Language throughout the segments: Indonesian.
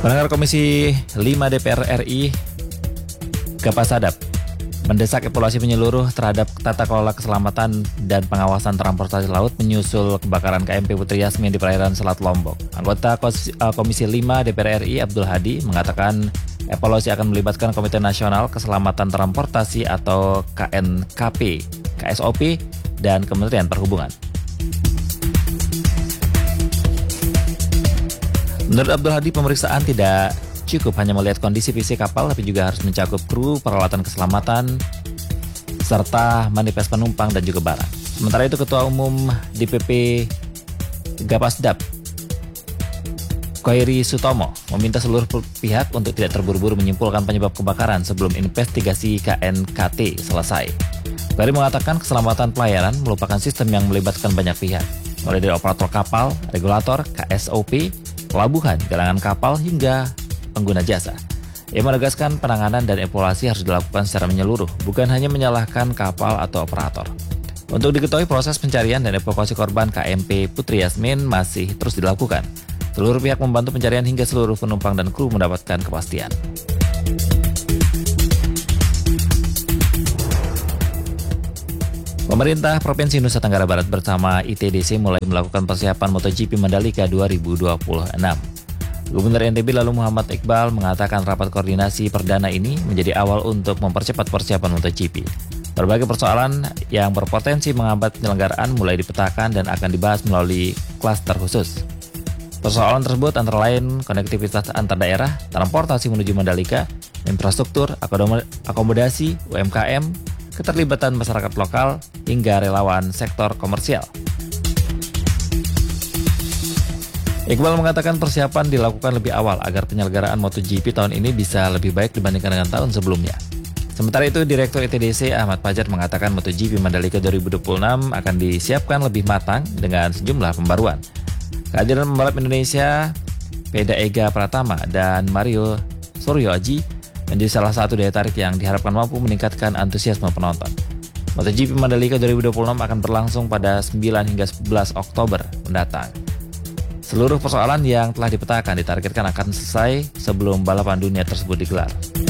Pendengar Komisi 5 DPR RI, Gapasadap, mendesak evaluasi menyeluruh terhadap tata kelola keselamatan dan pengawasan transportasi laut menyusul kebakaran KMP Putri Yasmin di perairan Selat Lombok. Anggota Komisi 5 DPR RI Abdul Hadi mengatakan evaluasi akan melibatkan Komite Nasional Keselamatan Transportasi atau KNKP, KSOP, dan Kementerian Perhubungan. Menurut Abdul Hadi, pemeriksaan tidak cukup hanya melihat kondisi fisik kapal, tapi juga harus mencakup kru, peralatan keselamatan, serta manifest penumpang dan juga barang. Sementara itu, Ketua Umum DPP Gapasdap, Koiri Sutomo, meminta seluruh pihak untuk tidak terburu-buru menyimpulkan penyebab kebakaran sebelum investigasi KNKT selesai. Koiri mengatakan keselamatan pelayaran merupakan sistem yang melibatkan banyak pihak, mulai dari operator kapal, regulator, KSOP, pelabuhan, galangan kapal, hingga pengguna jasa. Ia menegaskan penanganan dan evaluasi harus dilakukan secara menyeluruh, bukan hanya menyalahkan kapal atau operator. Untuk diketahui, proses pencarian dan evakuasi korban KMP Putri Yasmin masih terus dilakukan. Seluruh pihak membantu pencarian hingga seluruh penumpang dan kru mendapatkan kepastian. Pemerintah Provinsi Nusa Tenggara Barat bersama ITDC mulai melakukan persiapan MotoGP Mandalika 2026. Gubernur NTB lalu Muhammad Iqbal mengatakan rapat koordinasi perdana ini menjadi awal untuk mempercepat persiapan MotoGP. Berbagai persoalan yang berpotensi menghambat penyelenggaraan mulai dipetakan dan akan dibahas melalui klaster khusus. Persoalan tersebut antara lain konektivitas antar daerah, transportasi menuju Mandalika, infrastruktur, akomodasi, UMKM, keterlibatan masyarakat lokal, hingga relawan sektor komersial. Iqbal mengatakan persiapan dilakukan lebih awal agar penyelenggaraan MotoGP tahun ini bisa lebih baik dibandingkan dengan tahun sebelumnya. Sementara itu, Direktur ITDC Ahmad Fajar mengatakan MotoGP Mandalika 2026 akan disiapkan lebih matang dengan sejumlah pembaruan. Kehadiran pembalap Indonesia, Peda Ega Pratama dan Mario Suryo Aji menjadi salah satu daya tarik yang diharapkan mampu meningkatkan antusiasme penonton. MotoGP Mandalika 2026 akan berlangsung pada 9 hingga 11 Oktober mendatang. Seluruh persoalan yang telah dipetakan ditargetkan akan selesai sebelum balapan dunia tersebut digelar.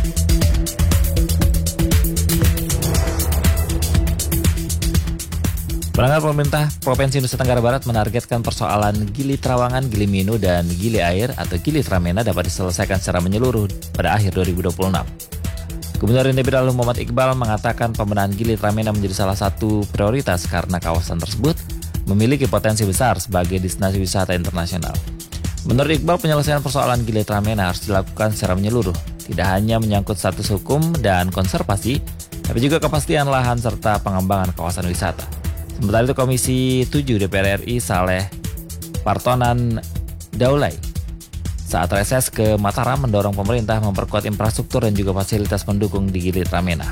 Penanganan pemerintah Provinsi Nusa Tenggara Barat menargetkan persoalan Gili Trawangan, Gili Minu, dan Gili Air atau Gili Tramena dapat diselesaikan secara menyeluruh pada akhir 2026. Gubernur NTB lalu Muhammad Iqbal mengatakan pembenahan Gili Tramena menjadi salah satu prioritas karena kawasan tersebut memiliki potensi besar sebagai destinasi wisata internasional. Menurut Iqbal, penyelesaian persoalan Gili Tramena harus dilakukan secara menyeluruh, tidak hanya menyangkut status hukum dan konservasi, tapi juga kepastian lahan serta pengembangan kawasan wisata. Sementara itu, Komisi 7 DPR RI Saleh Partonan Daulay saat reses ke Mataram mendorong pemerintah memperkuat infrastruktur dan juga fasilitas pendukung di Gili Tramena.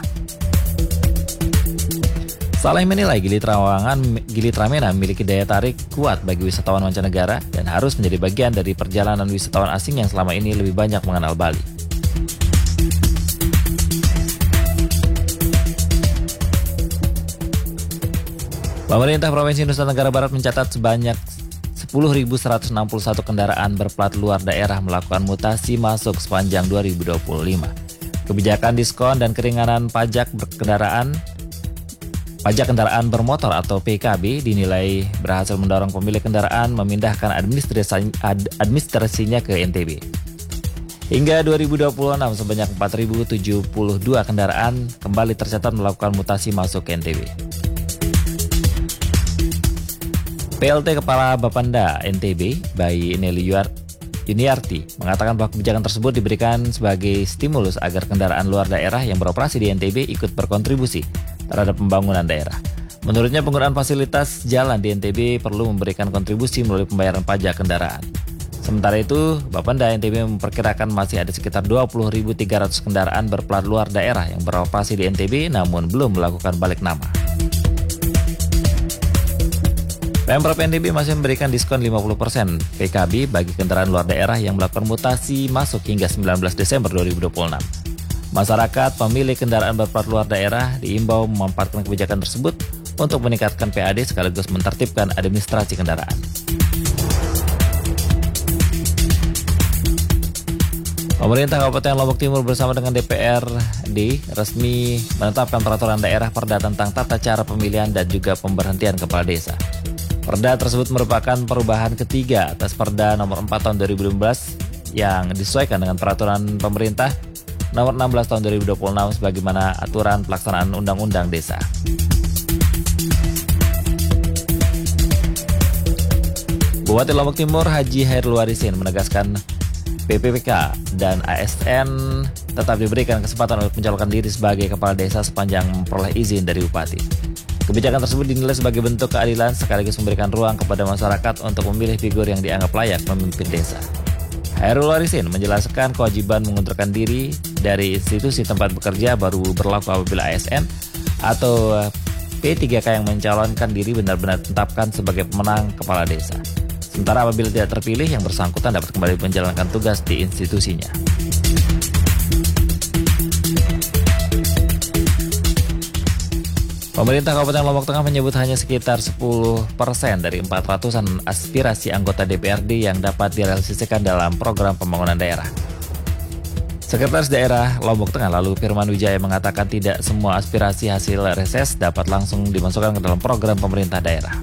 Saleh menilai Gili Tramena memiliki daya tarik kuat bagi wisatawan mancanegara dan harus menjadi bagian dari perjalanan wisatawan asing yang selama ini lebih banyak mengenal Bali. Pemerintah Provinsi Nusa Tenggara Barat mencatat sebanyak 10.161 kendaraan berplat luar daerah melakukan mutasi masuk sepanjang 2025. Kebijakan diskon dan keringanan pajak kendaraan bermotor atau PKB dinilai berhasil mendorong pemilik kendaraan memindahkan administrasinya ke NTB. Hingga 2026 sebanyak 4.072 kendaraan kembali tercatat melakukan mutasi masuk ke NTB. PLT Kepala Bapenda NTB, Bayi Nelly Yuniarti, mengatakan bahwa kebijakan tersebut diberikan sebagai stimulus agar kendaraan luar daerah yang beroperasi di NTB ikut berkontribusi terhadap pembangunan daerah. Menurutnya, penggunaan fasilitas jalan di NTB perlu memberikan kontribusi melalui pembayaran pajak kendaraan. Sementara itu, Bapenda NTB memperkirakan masih ada sekitar 20.300 kendaraan berplat luar daerah yang beroperasi di NTB namun belum melakukan balik nama. Pemprov NTB masih memberikan diskon 50% PKB bagi kendaraan luar daerah yang melakukan mutasi masuk hingga 19 Desember 2026. Masyarakat pemilik kendaraan berplat luar daerah diimbau memanfaatkan kebijakan tersebut untuk meningkatkan PAD sekaligus menertibkan administrasi kendaraan. Pemerintah Kabupaten Lombok Timur bersama dengan DPRD resmi menetapkan peraturan daerah Perda tentang tata cara pemilihan dan juga pemberhentian kepala desa. Perda tersebut merupakan perubahan ketiga atas Perda nomor 4 tahun 2015 yang disesuaikan dengan peraturan pemerintah nomor 16 tahun 2026 sebagaimana aturan pelaksanaan Undang-Undang Desa. Bupati Lombok Timur Haji Hairul Warisin menegaskan PPPK dan ASN tetap diberikan kesempatan untuk mencalonkan diri sebagai kepala desa sepanjang memperoleh izin dari bupati. Kebijakan tersebut dinilai sebagai bentuk keadilan sekaligus memberikan ruang kepada masyarakat untuk memilih figur yang dianggap layak memimpin desa. Hairul Warisin menjelaskan kewajiban mengundurkan diri dari institusi tempat bekerja baru berlaku apabila ASN atau P3K yang mencalonkan diri benar-benar ditetapkan sebagai pemenang kepala desa. Sementara apabila tidak terpilih, yang bersangkutan dapat kembali menjalankan tugas di institusinya. Pemerintah Kabupaten Lombok Tengah menyebut hanya sekitar 10% dari 400-an aspirasi anggota DPRD yang dapat direalisasikan dalam program pembangunan daerah. Sekretaris Daerah Lombok Tengah lalu Firman Wijaya mengatakan tidak semua aspirasi hasil reses dapat langsung dimasukkan ke dalam program pemerintah daerah.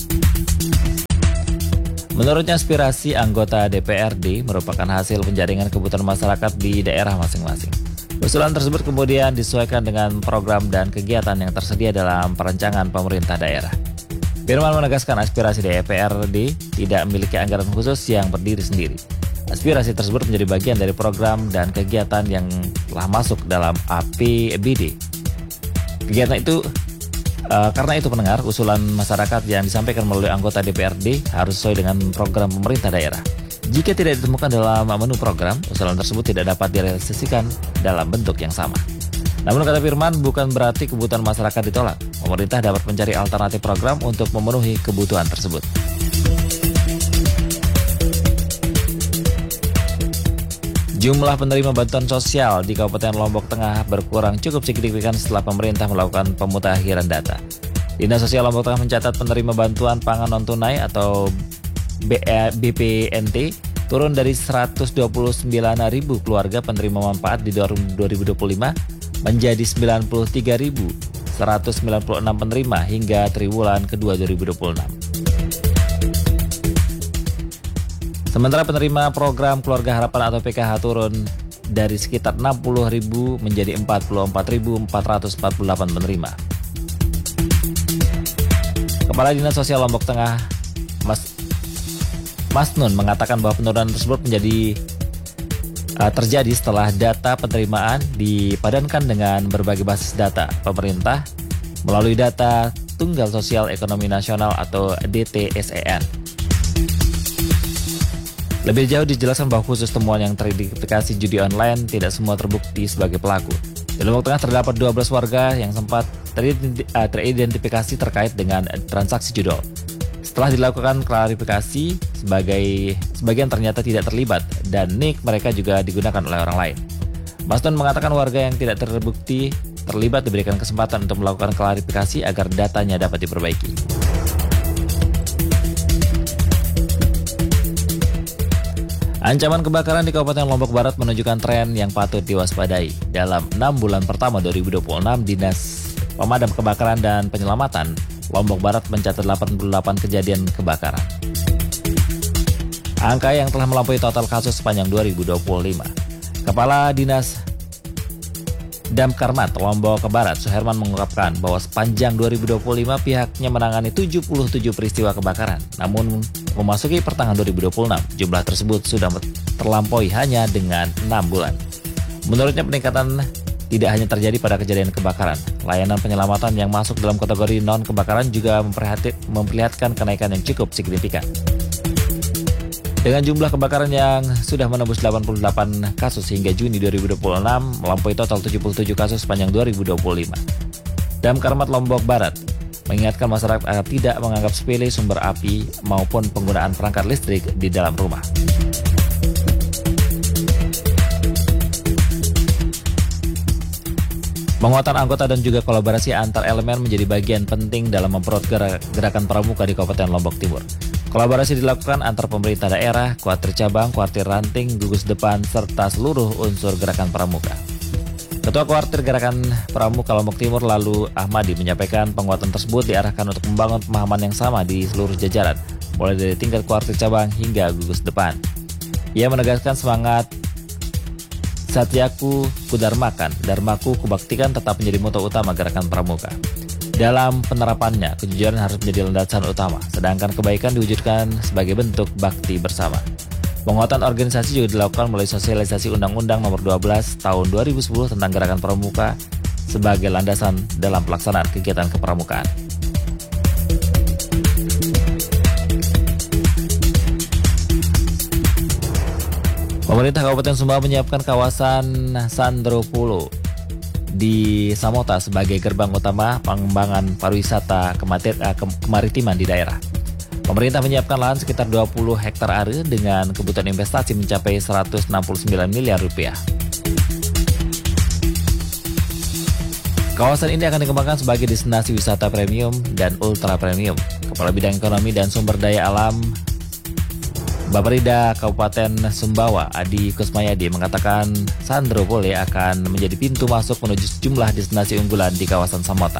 Menurutnya aspirasi anggota DPRD merupakan hasil penjaringan kebutuhan masyarakat di daerah masing-masing. Usulan tersebut kemudian disesuaikan dengan program dan kegiatan yang tersedia dalam perencanaan pemerintah daerah. Firman menegaskan aspirasi DPRD tidak memiliki anggaran khusus yang berdiri sendiri. Aspirasi tersebut menjadi bagian dari program dan kegiatan yang telah masuk dalam APBD. Kegiatan itu karena itu pendengar, usulan masyarakat yang disampaikan melalui anggota DPRD harus sesuai dengan program pemerintah daerah. Jika tidak ditemukan dalam menu program, usulan tersebut tidak dapat direalisasikan dalam bentuk yang sama. Namun kata Firman, bukan berarti kebutuhan masyarakat ditolak. Pemerintah dapat mencari alternatif program untuk memenuhi kebutuhan tersebut. Jumlah penerima bantuan sosial di Kabupaten Lombok Tengah berkurang cukup signifikan setelah pemerintah melakukan pemutakhiran data. Dinas Sosial Lombok Tengah mencatat penerima bantuan pangan non-tunai atau BPNT turun dari 129.000 keluarga penerima manfaat di 2025 menjadi 93.196 penerima hingga triwulan kedua 2026. Sementara penerima program Keluarga Harapan atau PKH turun dari sekitar 60.000 menjadi 44.448 penerima. Kepala Dinas Sosial Lombok Tengah, Mas Nun, mengatakan bahwa penurunan tersebut terjadi setelah data penerimaan dipadankan dengan berbagai basis data pemerintah melalui data Tunggal Sosial Ekonomi Nasional atau DTSEN. Lebih jauh dijelaskan bahwa khusus temuan yang teridentifikasi judi online tidak semua terbukti sebagai pelaku. Di Lombok Tengah terdapat 12 warga yang sempat teridentifikasi terkait dengan transaksi judi. Setelah dilakukan klarifikasi, sebagian ternyata tidak terlibat dan nik mereka juga digunakan oleh orang lain. Mas Nun mengatakan warga yang tidak terbukti terlibat diberikan kesempatan untuk melakukan klarifikasi agar datanya dapat diperbaiki. Ancaman kebakaran di Kabupaten Lombok Barat menunjukkan tren yang patut diwaspadai. Dalam 6 bulan pertama 2026, Dinas Pemadam Kebakaran dan Penyelamatan Lombok Barat mencatat 88 kejadian kebakaran. Angka yang telah melampaui total kasus sepanjang 2025. Kepala Dinas Damkarmat Lombok Barat, Suherman, mengungkapkan bahwa sepanjang 2025 pihaknya menangani 77 peristiwa kebakaran. Namun memasuki pertengahan 2026, jumlah tersebut sudah terlampaui hanya dengan 6 bulan. Menurutnya peningkatan tidak hanya terjadi pada kejadian kebakaran. Layanan penyelamatan yang masuk dalam kategori non-kebakaran juga memperlihatkan kenaikan yang cukup signifikan. Dengan jumlah kebakaran yang sudah menembus 88 kasus hingga Juni 2026, melampaui total 77 kasus sepanjang 2025. Damkarmat Lombok Barat mengingatkan masyarakat agar tidak menganggap sepele sumber api maupun penggunaan perangkat listrik di dalam rumah. Penguatan anggota dan juga kolaborasi antar elemen menjadi bagian penting dalam memperkuat gerakan pramuka di Kabupaten Lombok Timur. Kolaborasi dilakukan antar pemerintah daerah, kuartir cabang, kuartir ranting, gugus depan, serta seluruh unsur Gerakan Pramuka. Ketua Kuartir Gerakan Pramuka Lombok Timur Lalu Ahmadi menyampaikan penguatan tersebut diarahkan untuk membangun pemahaman yang sama di seluruh jajaran, mulai dari tingkat kuartir cabang hingga gugus depan. Ia menegaskan semangat Satyaku Kudarmakan, Dharmaku Kubaktikan tetap menjadi moto utama Gerakan Pramuka. Dalam penerapannya, kejujuran harus menjadi landasan utama, sedangkan kebaikan diwujudkan sebagai bentuk bakti bersama. Penguatan organisasi juga dilakukan melalui sosialisasi Undang-Undang Nomor 12 Tahun 2010 tentang Gerakan Pramuka sebagai landasan dalam pelaksanaan kegiatan kepramukaan. Pemerintah Kabupaten Sumbawa menyiapkan kawasan Sandropulo di Samota sebagai gerbang utama pengembangan pariwisata kemaritiman di daerah. Pemerintah menyiapkan lahan sekitar 20 hektar area dengan kebutuhan investasi mencapai 169 miliar rupiah. Kawasan ini akan dikembangkan sebagai destinasi wisata premium dan ultra premium. Kepala Bidang Ekonomi dan Sumber Daya Alam Bapperida Kabupaten Sumbawa, Adi Kusmayadi, mengatakan Sandropulo akan menjadi pintu masuk menuju sejumlah destinasi unggulan di kawasan Samota.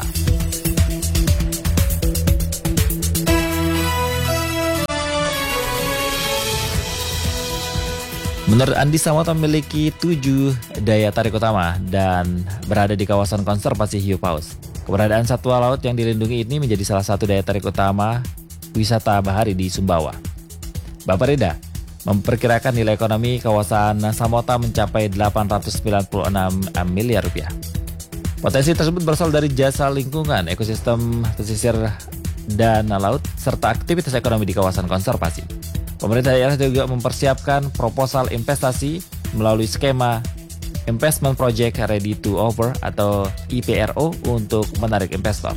Menurut Andi, Samota memiliki 7 daya tarik utama dan berada di kawasan konservasi hiu paus. Keberadaan satwa laut yang dilindungi ini menjadi salah satu daya tarik utama wisata bahari di Sumbawa. Bapperida memperkirakan nilai ekonomi kawasan Samota mencapai 896 miliar rupiah. Potensi tersebut berasal dari jasa lingkungan, ekosistem pesisir dan laut, serta aktivitas ekonomi di kawasan konservasi. Pemerintah daerah juga mempersiapkan proposal investasi melalui skema Investment Project Ready to Offer atau IPRO untuk menarik investor.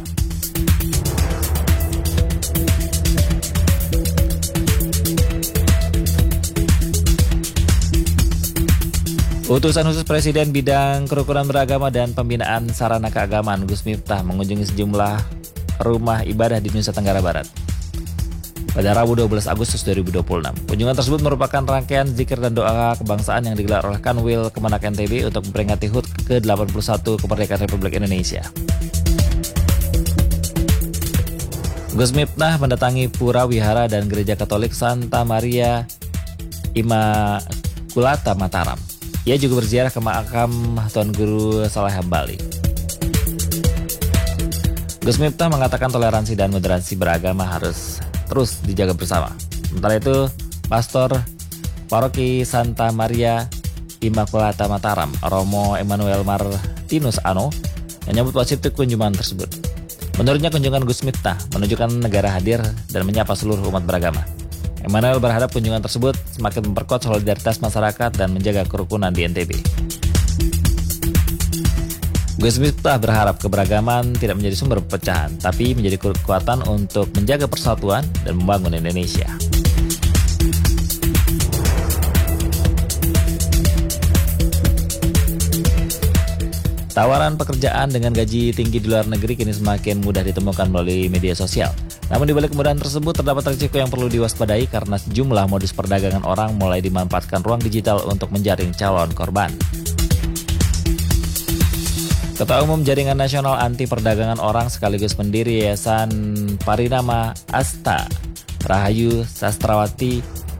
Utusan khusus Presiden bidang kerukunan beragama dan pembinaan sarana keagamaan Gus Miftah mengunjungi sejumlah rumah ibadah di Nusa Tenggara Barat pada Rabu 12 Agustus 2026. Kunjungan tersebut merupakan rangkaian zikir dan doa kebangsaan yang digelar oleh Kanwil Kemenak NTB untuk memperingati HUT ke-81 kemerdekaan Republik Indonesia. Gus Miftah mendatangi Pura Wihara dan Gereja Katolik Santa Maria Immaculata Mataram. Ia juga berziarah ke makam Tuan Guru Saleh Hambali. Gus Miftah mengatakan toleransi dan moderasi beragama harus terus dijaga bersama. Sementara itu, Pastor Paroki Santa Maria Immaculata Mataram, Romo Emmanuel Martinus Ano, menyambut positif kunjungan tersebut. Menurutnya, kunjungan Gus Miftah menunjukkan negara hadir dan menyapa seluruh umat beragama. Emmanuel berharap kunjungan tersebut semakin memperkuat solidaritas masyarakat dan menjaga kerukunan di NTB. Gus Miftah berharap keberagaman tidak menjadi sumber perpecahan, tapi menjadi kekuatan untuk menjaga persatuan dan membangun Indonesia. Tawaran pekerjaan dengan gaji tinggi di luar negeri kini semakin mudah ditemukan melalui media sosial. Namun di balik kemudahan tersebut terdapat risiko yang perlu diwaspadai karena sejumlah modus perdagangan orang mulai dimanfaatkan ruang digital untuk menjaring calon korban. Ketua Umum Jaringan Nasional Anti Perdagangan Orang sekaligus pendiri Yayasan Parinama Asta, Rahayu Sastrawati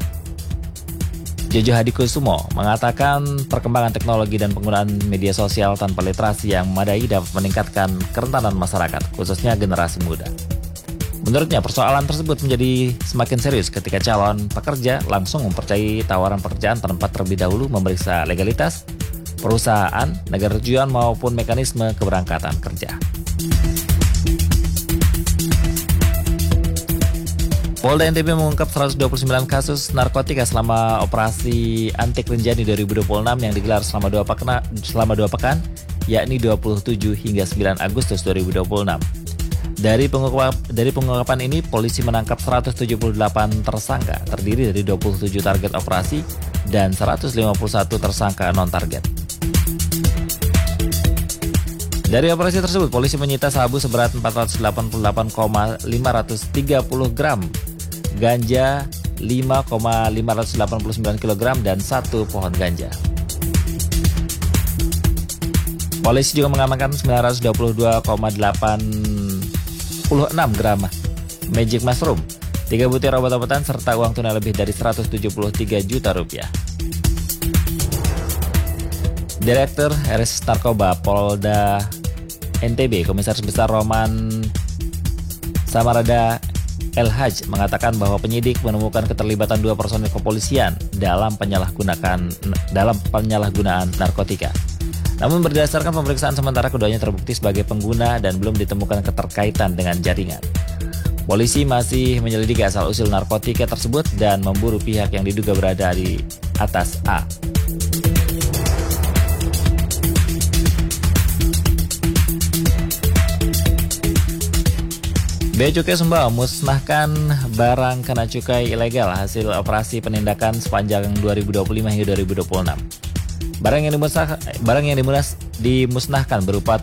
Jojo Hadikusumo, mengatakan perkembangan teknologi dan penggunaan media sosial tanpa literasi yang memadai dapat meningkatkan kerentanan masyarakat, khususnya generasi muda. Menurutnya, persoalan tersebut menjadi semakin serius ketika calon pekerja langsung mempercayai tawaran pekerjaan tanpa terlebih dahulu memeriksa legalitas perusahaan, negara tujuan maupun mekanisme keberangkatan kerja. Polda NTB mengungkap 129 kasus narkotika selama operasi Antik Rinjani 2026 yang digelar selama 2 pekan, yakni 27 hingga 9 Agustus 2026. Dari pengungkapan ini, polisi menangkap 178 tersangka, terdiri dari 27 target operasi dan 151 tersangka non-target. Dari operasi tersebut, polisi menyita sabu seberat 488,530 gram ganja 5,589 kg, dan 1 pohon ganja. Polisi juga mengamankan 922,86 gram magic mushroom, 3 butir obat-obatan, serta uang tunai lebih dari 173 juta rupiah. Direktur Reserse Narkoba Polda NTB, Komisaris Besar Roman Samarada El-Haj, mengatakan bahwa penyidik menemukan keterlibatan 2 personil kepolisian dalam penyalahgunaan narkotika. Namun berdasarkan pemeriksaan sementara, keduanya terbukti sebagai pengguna dan belum ditemukan keterkaitan dengan jaringan. Polisi masih menyelidiki asal-usul narkotika tersebut dan memburu pihak yang diduga berada di atas A. Bea Cukai Sumbawa musnahkan barang kena cukai ilegal hasil operasi penindakan sepanjang 2025 hingga 2026. Barang yang dimusnahkan berupa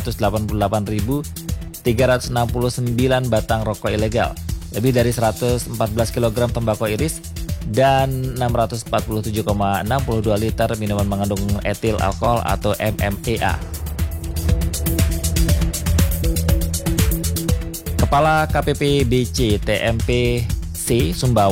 788.369 batang rokok ilegal, lebih dari 114 kg tembakau iris, dan 647,62 liter minuman mengandung etil alkohol atau MMA. Kepala KPP BC TMPC Sumbawa